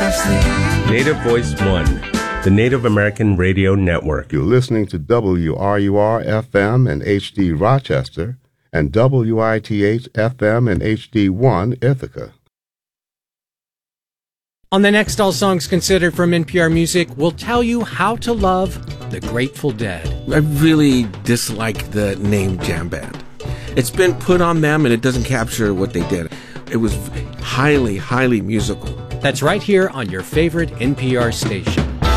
Native Voice One, the Native American Radio Network. You're listening to WRUR-FM and HD Rochester and WITH-FM and HD1 Ithaca. On the next All Songs Considered from NPR Music, we'll tell you how to love the Grateful Dead. I really dislike the name jam band. It's been put on them and it doesn't capture what they did. It was highly, highly musical. That's right here on your favorite NPR station.